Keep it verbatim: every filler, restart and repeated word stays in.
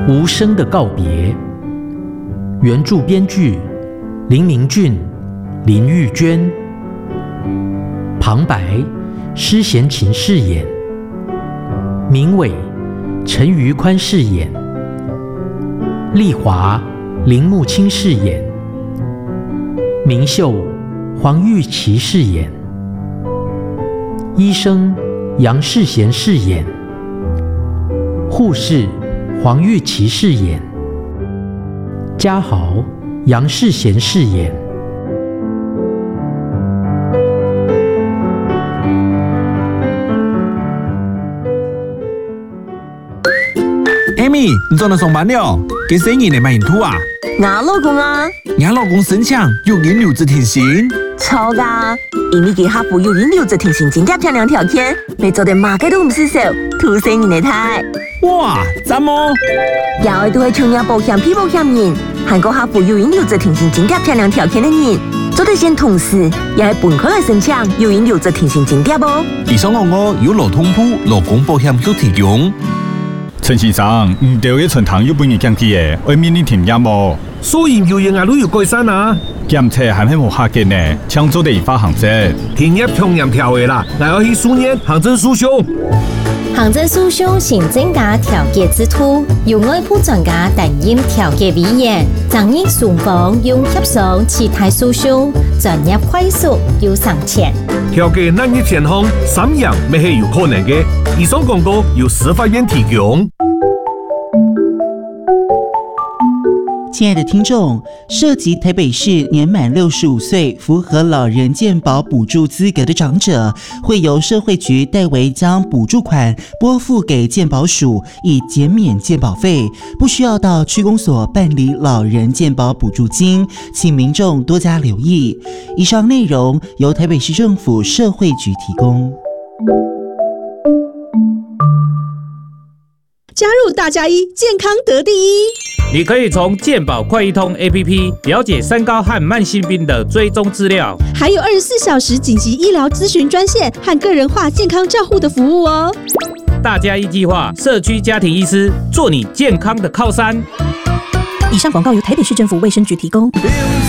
无声的告别。原著编剧林明俊、林玉娟，旁白施贤琴饰演，明伟、陈于宽饰演，丽华、林木清饰演，明秀、黄玉琪饰演，医生杨世贤饰演，护士黄玉琪饰演，嘉豪杨世贤饰演。 Amy， 你做到上班了？给生意你买印图啊？ 我老公啊， 你老公申请有银留职停薪？ 错噶，因为给客户有银留职停薪增加漂亮条件，你做的马个都唔失手，吐生意的太。 哇，赞哦！ 要都系创业保险、批保险人，韩国客户有银留职停薪增加漂亮条件的人，做得先同时也系本科来申请有银留职停薪增加啵。 以上我我有劳通铺、劳工保险都提供。 陈先生，唔对嘅存糖要半年降期嘅，外面你停音冇？ 所以有嘢都要改善啊！ 檢測係咪冇客嘅呢？搶做地方行政， 停業強嚴條嘅啦，我要去書念行政訴訟。 行政訴訟行政加調解之途，由外部專家擔任調解委員，爭議雙方用協商其他訴訟，專業快速又省錢。 調解難以前行，三樣未係有可能嘅。以上廣告由司法院提供。 亲爱的听众，涉及台北市年满六十五岁、符合老人健保补助资格的长者，会由社会局代为将补助款拨付给健保署，以减免健保费，不需要到区公所办理老人健保补助金，请民众多加留意。以上内容由台北市政府社会局提供。 加入大家一，健康得第一。 你可以从健保快易通 A P P 了解三高和慢性病的追踪资料， 还有二十四小时紧急医疗咨询专线和个人化健康照护的服务哦。 大家一计划，社区家庭医师做你健康的靠山。 以上广告由台北市政府卫生局提供。